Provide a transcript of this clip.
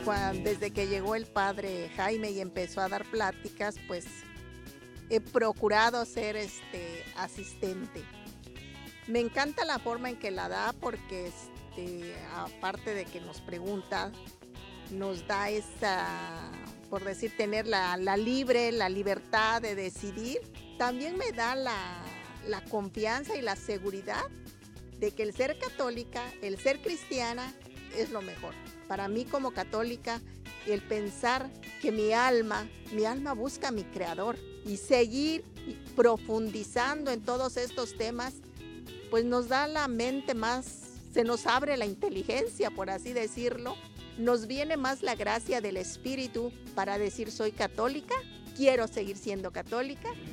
Desde que llegó el padre Jaime y empezó a dar pláticas, pues he procurado ser asistente. Me encanta la forma en que la da porque aparte de que nos pregunta, nos da esa, por decir, tener la libertad de decidir. También me da la confianza y la seguridad de que el ser católica, el ser cristiana, es lo mejor. Para mí como católica, el pensar que mi alma busca a mi creador y seguir profundizando en todos estos temas, pues nos da la mente más, se nos abre la inteligencia, por así decirlo, nos viene más la gracia del Espíritu para decir soy católica, quiero seguir siendo católica